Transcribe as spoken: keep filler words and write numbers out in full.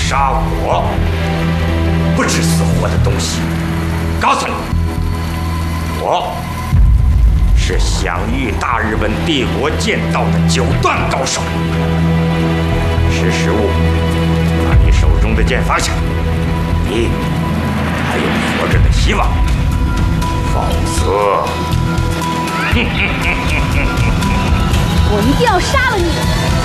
杀我，不知死活的东西！告诉你，我是享誉大日本帝国剑道的九段高手。识时务，把你手中的剑放下，你还有活着的希望。否则， 我一定要杀了你！